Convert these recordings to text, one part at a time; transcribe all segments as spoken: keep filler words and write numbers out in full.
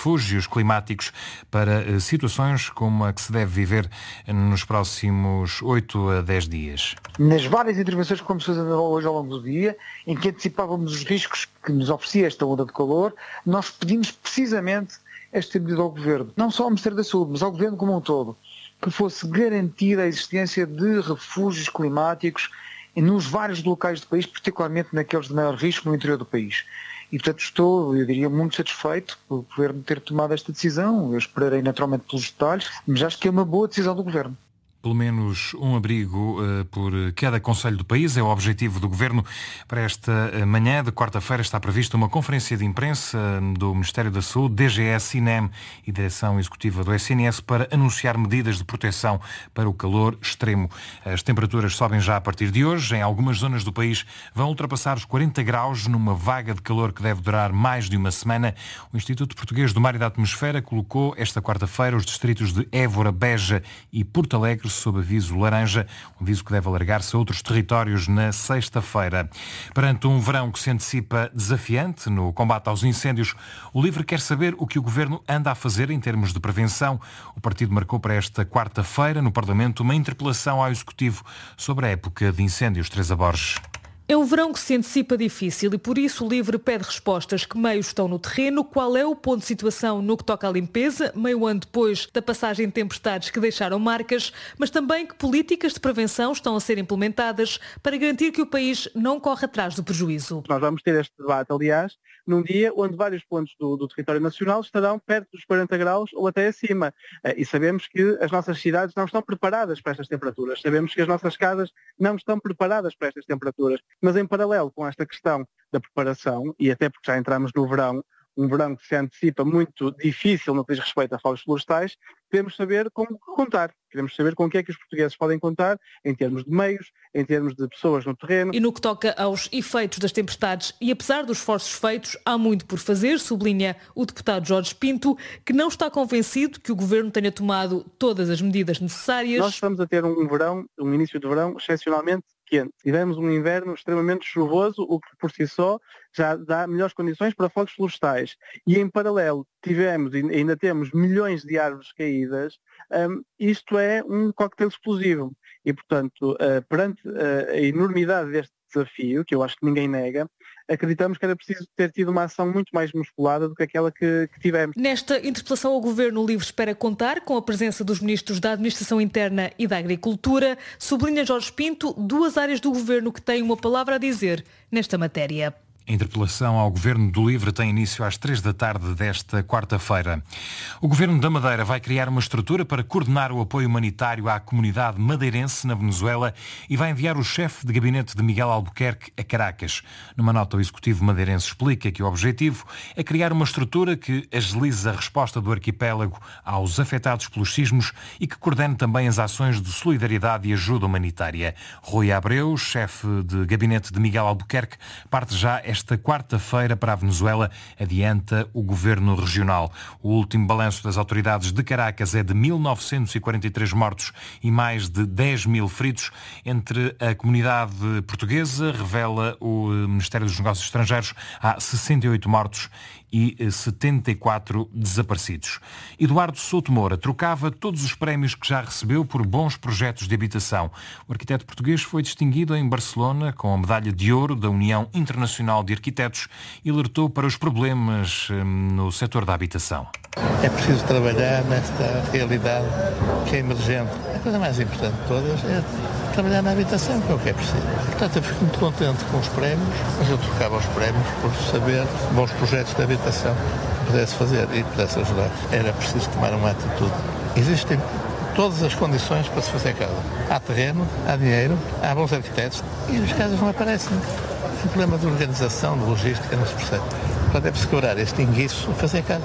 refúgios climáticos para situações como a que se deve viver nos próximos oito a dez dias. Nas várias intervenções que fomos fazendo hoje ao longo do dia, em que antecipávamos os riscos que nos oferecia esta onda de calor, nós pedimos precisamente esta medida ao Governo, não só ao Ministério da Saúde, mas ao Governo como um todo, que fosse garantida a existência de refúgios climáticos nos vários locais do país, particularmente naqueles de maior risco no interior do país. E, portanto, estou, eu diria, muito satisfeito por Governo ter tomado esta decisão. Eu esperarei naturalmente pelos detalhes, mas acho que é uma boa decisão do Governo. Pelo menos um abrigo uh, por cada concelho do país é o objetivo do Governo. Para esta manhã de quarta-feira está prevista uma conferência de imprensa do Ministério da Saúde, D G S, I N E M e Direção Executiva do S N S para anunciar medidas de proteção para o calor extremo. As temperaturas sobem já a partir de hoje. Em algumas zonas do país vão ultrapassar os quarenta graus numa vaga de calor que deve durar mais de uma semana. O Instituto Português do Mar e da Atmosfera colocou esta quarta-feira os distritos de Évora, Beja e Porto Alegre sob aviso laranja, um aviso que deve alargar-se a outros territórios na sexta-feira. Perante um verão que se antecipa desafiante no combate aos incêndios, o LIVRE quer saber o que o Governo anda a fazer em termos de prevenção. O partido marcou para esta quarta-feira no Parlamento uma interpelação ao Executivo sobre a época de incêndios. Teresa Borges. É um verão que se antecipa difícil e por isso o LIVRE pede respostas. Que meios estão no terreno? Qual é o ponto de situação no que toca à limpeza, meio ano depois da passagem de tempestades que deixaram marcas, mas também que políticas de prevenção estão a ser implementadas para garantir que o país não corre atrás do prejuízo. Nós vamos ter este debate, aliás, num dia onde vários pontos do, do território nacional estarão perto dos quarenta graus ou até acima. E sabemos que as nossas cidades não estão preparadas para estas temperaturas. Sabemos que as nossas casas não estão preparadas para estas temperaturas. Mas em paralelo com esta questão da preparação, e até porque já entramos no verão, um verão que se antecipa muito difícil no que diz respeito a fogos florestais, queremos saber como contar. Queremos saber com o que é que os portugueses podem contar em termos de meios, em termos de pessoas no terreno. E no que toca aos efeitos das tempestades, e apesar dos esforços feitos, há muito por fazer, sublinha o deputado Jorge Pinto, que não está convencido que o Governo tenha tomado todas as medidas necessárias. Nós estamos a ter um verão, um início de verão excepcionalmente quente. Tivemos um inverno extremamente chuvoso, o que por si só já dá melhores condições para fogos florestais. E em paralelo tivemos e ainda temos milhões de árvores caídas. Um, isto é um coquetel explosivo. E, portanto, uh, perante uh, a enormidade deste desafio, que eu acho que ninguém nega, acreditamos que era preciso ter tido uma ação muito mais musculada do que aquela que, que tivemos. Nesta interpelação ao Governo, o LIVRE espera contar com a presença dos ministros da Administração Interna e da Agricultura. Sublinha Jorge Pinto duas áreas do Governo que têm uma palavra a dizer nesta matéria. A interpelação ao Governo do LIVRE tem início às três da tarde desta quarta-feira. O Governo da Madeira vai criar uma estrutura para coordenar o apoio humanitário à comunidade madeirense na Venezuela e vai enviar o chefe de gabinete de Miguel Albuquerque a Caracas. Numa nota, o Executivo madeirense explica que o objetivo é criar uma estrutura que agilize a resposta do arquipélago aos afetados pelos sismos e que coordene também as ações de solidariedade e ajuda humanitária. Rui Abreu, chefe de gabinete de Miguel Albuquerque, parte já esta quarta-feira para a Venezuela, adianta o Governo Regional. O último balanço das autoridades de Caracas é de mil novecentos e quarenta e três mortos e mais de dez mil feridos. Entre a comunidade portuguesa, revela o Ministério dos Negócios Estrangeiros, há sessenta e oito mortos e setenta e quatro desaparecidos. Eduardo Souto Moura trocava todos os prémios que já recebeu por bons projetos de habitação. O arquiteto português foi distinguido em Barcelona com a medalha de ouro da União Internacional de Arquitetos e alertou para os problemas no setor da habitação. É preciso trabalhar nesta realidade que é emergente. A coisa mais importante de todas é trabalhar na habitação, que é o que é preciso. Portanto, eu fico muito contente com os prémios, mas eu trocava os prémios por saber bons projetos de habitação que pudesse fazer e pudesse ajudar. Era preciso tomar uma atitude. Existem todas as condições para se fazer casa. Há terreno, há dinheiro, há bons arquitetos e as casas não aparecem. É um problema de organização, de logística, não se percebe. Portanto, é preciso quebrar este inguiço e fazer casa.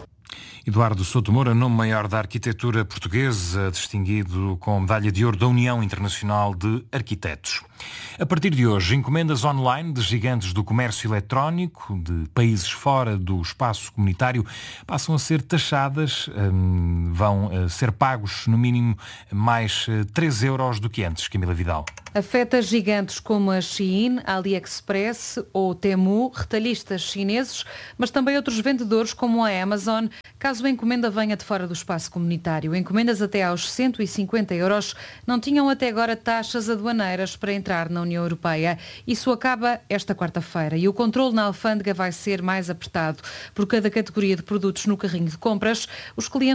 Eduardo Souto Moura, nome maior da arquitetura portuguesa, distinguido com a medalha de ouro da União Internacional de Arquitetos. A partir de hoje, encomendas online de gigantes do comércio eletrónico de países fora do espaço comunitário passam a ser taxadas, vão ser pagos no mínimo mais três euros do que antes. Camila Vidal. Afeta gigantes como a Shein, a AliExpress ou Temu, retalhistas chineses, mas também outros vendedores como a Amazon, caso a encomenda venha de fora do espaço comunitário. Encomendas até aos cento e cinquenta euros não tinham até agora taxas aduaneiras para entrar na União Europeia. Isso acaba esta quarta-feira e o controle na alfândega vai ser mais apertado. Por cada categoria de produtos no carrinho de compras, os clientes